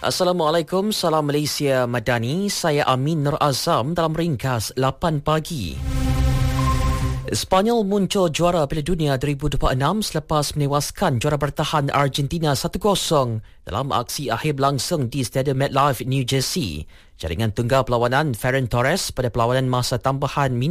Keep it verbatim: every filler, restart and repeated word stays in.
Assalamualaikum, salam Malaysia Madani. Saya Amin Nur Azam dalam ringkas lapan pagi. Sepanyol muncul juara Piala Dunia dua ribu dua puluh enam selepas menewaskan juara bertahan Argentina satu kosong dalam aksi akhir berlangsung di Stadium MetLife, New Jersey. Jaringan tunggal perlawanan Ferran Torres pada perlawanan masa tambahan